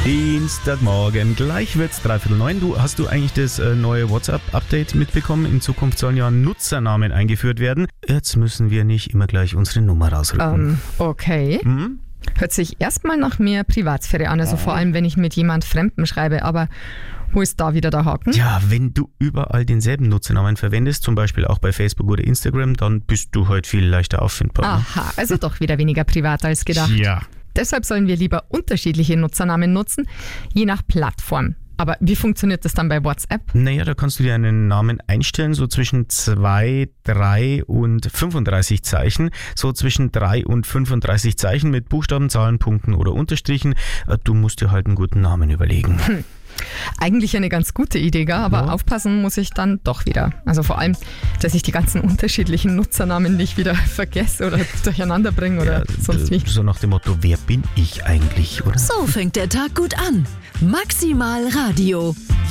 Dienstagmorgen, gleich wird's 8:45. Hast du eigentlich das neue WhatsApp-Update mitbekommen? In Zukunft sollen ja Nutzernamen eingeführt werden. Jetzt müssen wir nicht immer gleich unsere Nummer rausrücken. Okay. Hört sich erstmal nach mehr Privatsphäre an, also vor allem, wenn ich mit jemand Fremden schreibe, aber wo ist da wieder der Haken? Ja, wenn du überall denselben Nutzernamen verwendest, zum Beispiel auch bei Facebook oder Instagram, dann bist du heute viel leichter auffindbar. Aha, also doch wieder weniger privat als gedacht. Ja. Deshalb sollen wir lieber unterschiedliche Nutzernamen nutzen, je nach Plattform. Aber wie funktioniert das dann bei WhatsApp? Naja, da kannst du dir einen Namen einstellen, so zwischen 2, 3 und 35 Zeichen. So zwischen 3 und 35 Zeichen mit Buchstaben, Zahlen, Punkten oder Unterstrichen. Du musst dir halt einen guten Namen überlegen. Eigentlich eine ganz gute Idee, gell? Aber aufpassen muss ich dann doch wieder. Also vor allem, dass ich die ganzen unterschiedlichen Nutzernamen nicht wieder vergesse oder durcheinander bringe oder sonst wie. So nach dem Motto, wer bin ich eigentlich, oder? So fängt der Tag gut an. Maximal Radio.